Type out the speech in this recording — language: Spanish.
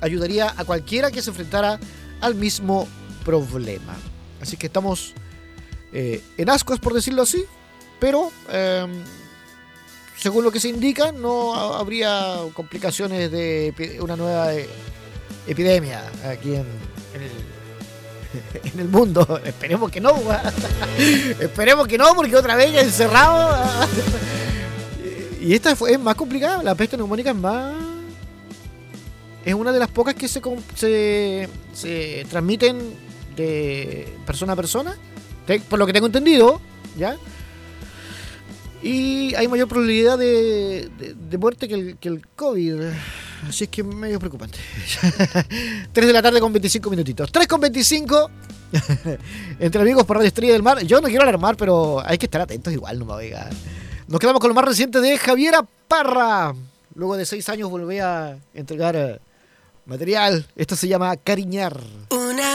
ayudaría a cualquiera que se enfrentara al mismo problema. Así que estamos en ascuas, por decirlo así, pero según lo que se indica, no habría complicaciones de una nueva epidemia aquí en el mundo. Esperemos que no, esperemos que no, porque otra vez ya encerrado. Y esta es más complicada. La peste neumónica es una de las pocas que se transmiten de persona a persona, por lo que tengo entendido, ¿ya? Y hay mayor probabilidad de muerte que el COVID. Así es que es medio preocupante. 3 de la tarde con 25 minutitos. 3 con 25. Entre amigos por Radio Estrella del Mar. Yo no quiero alarmar, pero hay que estar atentos igual, no me oiga. Nos quedamos con lo más reciente de Javiera Parra. Luego de 6 años volví a entregar material. Esto se llama Cariñar.